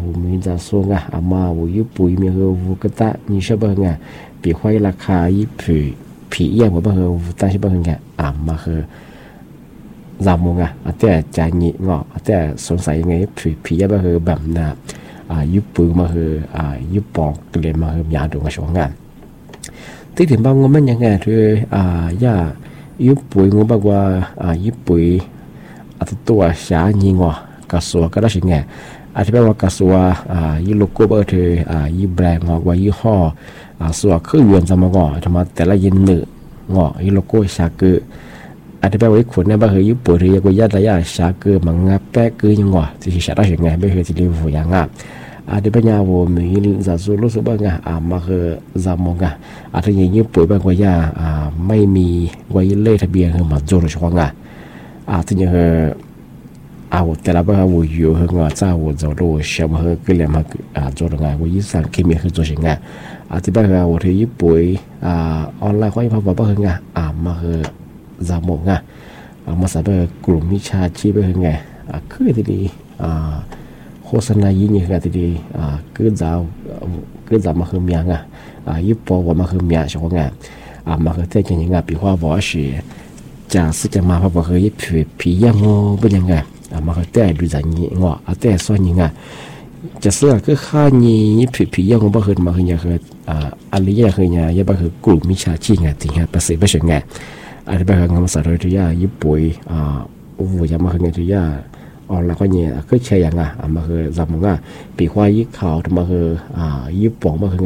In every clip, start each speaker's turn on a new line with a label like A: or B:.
A: 我们在说啊嘛我有不一面和五个大你说不啊比花ราคา一皮样我不和但是不和嘛和รำมงแต่ใจหนีงอแต่สงสัยยังไงผียังไม่เคยแบบน่ะยุบปืนมาคือยุบปอกเกลียนมาคือยาดูมาช่วงงานที่ถึงบางงมันยังไงคือย่ายุบปืนงบอกว่ายุบปืนตัวชาหนีงอกระสัวก็ได้สิ่งไงที่แปลว่ากระสัวยุโลโก้ก็คือยุแบรนด์งอว่ายุห่อสัวคือเวียนจะมางอทำมาแต่ละยินหนึ่งงอยุโลโก้ชาคือที่แปลว่าคนเนี่ยบางทียุบปืนเรียกว่าญาติญาติชาคือมังงะแปะคือยังงอที่ชาได้สิ่งไงไม่เคยที่เรียกว่าอย่างงั้นที่ปัญญาว่ามีจะสู้รู้สึกบ้างมาคือจำมองที่ยังยุบปืนบางว่าไม่มีว่าเล่ทะเบียนคือมันโจรช่วงที่ยังแต่ละบ้านว่าอยู่เฮงจ้าว่าจะรู้เชื่อมเฮงก็เลยมาโจรว่าว่ายี่สังเคมีคือโจรสิ่งที่บ้านว่าที่ยุบปืนออนไลน์เขายังพบว่าเฮงมาคือจำมองมาสาบกลุ่มวิชาชีพเฮงคือที่ดีโฆษณายิ่งใหญ่ที่ดีคือจะมาคือเมียยุบปอว่ามาคือเมียช่วงมาคือแต่ยังไงปีว่าบอกสิจะสึกจะมาเพราะว่าคือผียังงูเป็นยังไงมาคือแต่ดูใจงี้งอแต่ส่วนยังไงจะเสื้อคือข้านี้ผียังงูบ่คือมาคือยังคืออะไรยังคือยังบ่คือกลุ่มวิชาชีพที่ฮะประสิทธิ์ไม่ใช่ไงที่แบบงานสารที่ยุบป่วยวัยมาคือไงที่แล้วก็เนี่ยก็ใช่ยังมาคือจำมึงปีควายยิ่งขาวมาคือยิ่งปองมาคือไง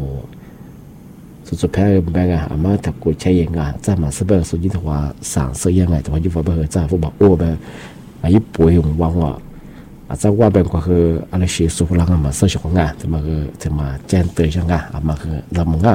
A: สุดแพ้แบงมาถักกูใช่ยังจ้ามาสเปอร์สุดยิ่งถัวสั่งเสียยังไงแต่ว่ายิ่งฟ้าเบอร์จ้าฟูบอกโอ้แบบยิ่งป่วยหวังว่าจ้าว่าแบบก็คืออะไรชีสุพลังมาเสียของแต่มาคือจะมาแจ้งเตือนยังมาคือจำมึง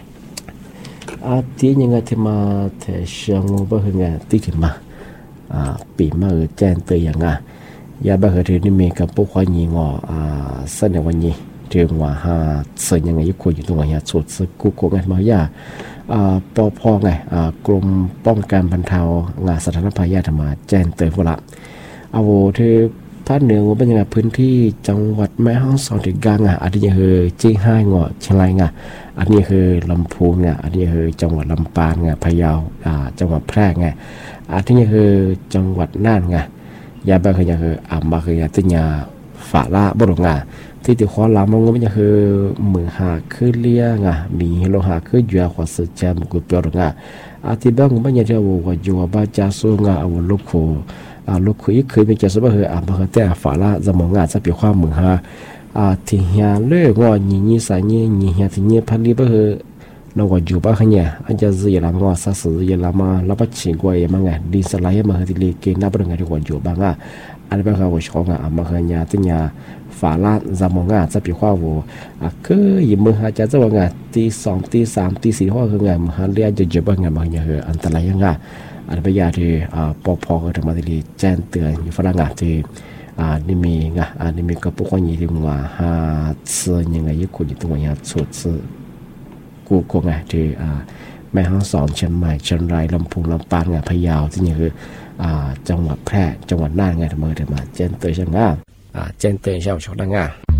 A: ที่ยังไงที่มาแต่เชียงว่าคือไงที่ถึงมาปีมาแจ้งเตือนยังยาบ้าเหตุนี้มีกับพวกควายยิงเสนอวันนี้เรื่องว่าเสียยังไงยุคอยู่ตรงนี้สุดสึกกูโกงมายาปอพอไงกรมป้องกันบรรเทางานสถานภัยยาธรรมแจ้งเตือนพวกละเอาที่ภาคเหนือว่าเป็นยังไงพื้นที่จังหวัดแม่ฮ่องสอนถึงกลางอันนี้คือจีนห้างเชียงรายอันนี้คือลำพูนอันนี้คือจังหวัดลำปางพะเยาจังหวัดแพร่อันนี้คือจังหวัดน่านยาบ้าคือยังคือมาคือยาติญาฝาละบรุงที่ติดข้อลามงก็ยังคือมือหาคือเลี้ยมีโลหะคือยัวขวาสึกแจมกุเปียรงที่บ้างก็ยังจะว่ายัวบ้าจ่าสูงลูกคุยเคยเป็นจ่าสูงคือมาคือแต่ฝาละจะมองจะเปียความมือหาที่เฮียเลื่อยนี่สายนี่เฮียที่นี่พันธุ์บ้าคือนอกจากบ้าขเนี่ยอันจะซื้อลำสักซื้อลำแล้วก็ชิงกว่ายังไงดินสไลด์มาคือที่เลี้ยงนับเป็นไงที่ว่าอยู่บ้างอันนี้เป็นเขาชงมาคือเนี่ยที่เนี่ยฝาละจำมองจะเปียความว่าคือยิ่งมือหาจะว่าไงตีสองตีสามตีสี่ห้อคือไงมือหาเลี้ยงจะเจ็บบ้างไงมาเนี่ยคืออันตรายยังไงอันนี้เป็นยาที่ปอพอถึงมาที่แจ้งเตือนอยู่ฝรั่งที่นี่มีนี่มีกระปุกคนยี่ที่ว่าเสื้อยังไงยิ่งคนอยู่ตรงนี้สุดซื้อกูโกงที่แม่ฮ่องสอนเชียงใหม่เชียงรายลำพูนลำปางพะเยาที่นี่คือจังหวัดแพร่จังหวัดน่านทำไมถึงมาแจ้งเตือนช่างแจ้งเตือนชาวช่องดัง